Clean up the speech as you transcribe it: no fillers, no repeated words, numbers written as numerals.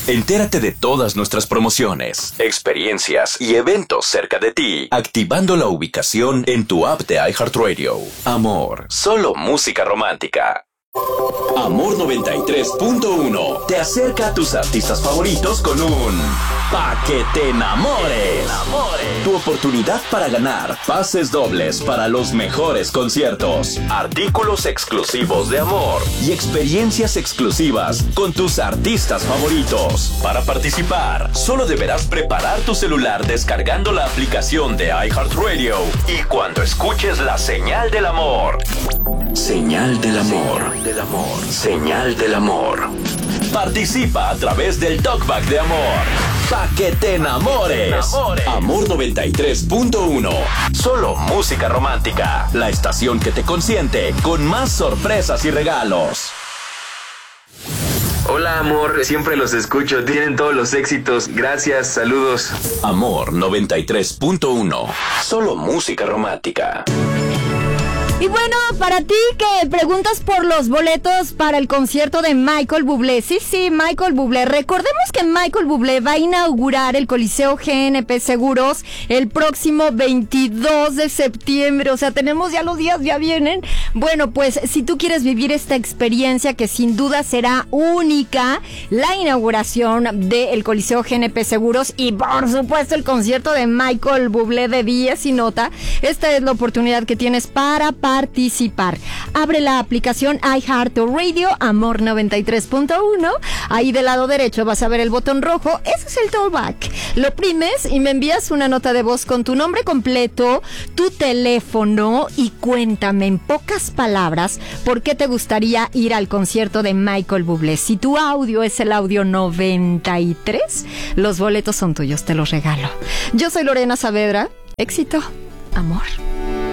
Entérate de todas nuestras promociones, experiencias y eventos cerca de ti, activando la ubicación en tu app de iHeartRadio. Amor, solo música romántica. Amor 93.1 te acerca a tus artistas favoritos con un Pa' que te enamores. Tu oportunidad para ganar pases dobles para los mejores conciertos, artículos exclusivos de Amor y experiencias exclusivas con tus artistas favoritos. Para participar, solo deberás preparar tu celular descargando la aplicación de iHeartRadio y cuando escuches la señal del amor. Señal del amor. Señal del amor. Participa a través del Talkback de Amor. Pa' que te enamores. Amor 93.1. Solo música romántica. La estación que te consiente con más sorpresas y regalos. Hola, amor, siempre los escucho, tienen todos los éxitos. Gracias, saludos. Amor 93.1. Solo música romántica. Y bueno, para ti que preguntas por los boletos para el concierto de Michael Bublé. Sí, Michael Bublé. Recordemos que Michael Bublé va a inaugurar el Coliseo GNP Seguros el próximo 22 de septiembre. O sea, tenemos ya los días, ya vienen. Bueno, pues si tú quieres vivir esta experiencia que sin duda será única, la inauguración del Coliseo GNP Seguros y por supuesto el concierto de Michael Bublé de 10 y nota, esta es la oportunidad que tienes para participar. Abre la aplicación iHeartRadio, Amor 93.1. Ahí del lado derecho vas a ver el botón rojo. Ese es el Talkback. Lo oprimes y me envías una nota de voz con tu nombre completo, tu teléfono y cuéntame en pocas palabras por qué te gustaría ir al concierto de Michael Bublé. Si tu audio es el audio 93, los boletos son tuyos, te los regalo. Yo soy Lorena Saavedra. Éxito, amor.